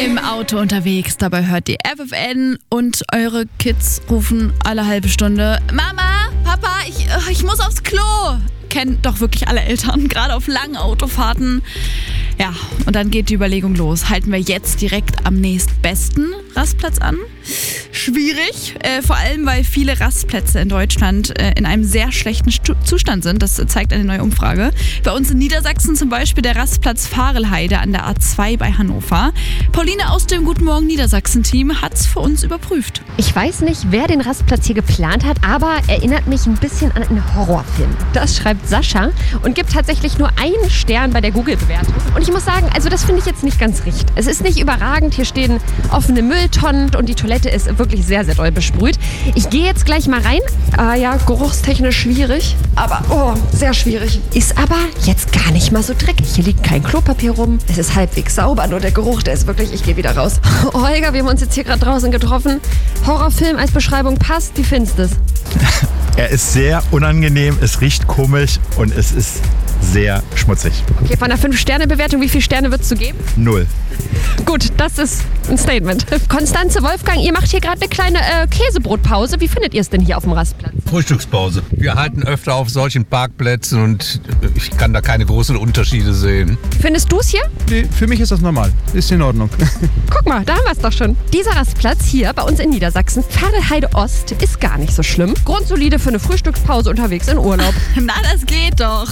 Im Auto unterwegs, dabei hört die FFN und eure Kids rufen alle halbe Stunde: Mama, Papa, ich muss aufs Klo. Kennen doch wirklich alle Eltern, gerade auf langen Autofahrten. Ja, und dann geht die Überlegung los. Halten wir jetzt direkt am nächstbesten Rastplatz an? Schwierig, vor allem weil viele Rastplätze in Deutschland in einem sehr schlechten Zustand sind. Das zeigt eine neue Umfrage. Bei uns in Niedersachsen zum Beispiel der Rastplatz Farelheide an der A2 bei Hannover. Pauline aus dem Guten Morgen Niedersachsen-Team hat es für uns überprüft. Ich weiß nicht, wer den Rastplatz hier geplant hat, aber erinnert mich ein bisschen an einen Horrorfilm. Das schreibt Sascha und gibt tatsächlich nur 1 Stern bei der Google-Bewertung. Und ich muss sagen, also das finde ich jetzt nicht ganz richtig. Es ist nicht überragend, hier stehen offene Mülltonnen und die Toilette ist wirklich sehr, sehr doll besprüht. Ich gehe jetzt gleich mal rein. Ja, geruchstechnisch schwierig, aber sehr schwierig. Ist aber jetzt gar nicht mal so dreckig. Hier liegt kein Klopapier rum. Es ist halbwegs sauber, nur der Geruch, der ist wirklich, ich gehe wieder raus. Olga, wir haben uns jetzt hier gerade draußen getroffen. Horrorfilm als Beschreibung passt. Wie findest du es? Er ist sehr unangenehm, es riecht komisch und es ist sehr schmutzig. Okay, von der 5-Sterne-Bewertung, wie viele Sterne würdest du geben? 0. Gut, das ist ein Statement. Konstanze, Wolfgang, ihr macht hier gerade eine kleine Käsebrotpause. Wie findet ihr es denn hier auf dem Rastplatz? Frühstückspause. Wir halten öfter auf solchen Parkplätzen und ich kann da keine großen Unterschiede sehen. Findest du es hier? Nee, für mich ist das normal. Ist in Ordnung. Guck mal, da haben wir es doch schon. Dieser Rastplatz hier bei uns in Niedersachsen, Farelheide Ost, ist gar nicht so schlimm. Grundsolide für eine Frühstückspause unterwegs in Urlaub. Na, das geht doch.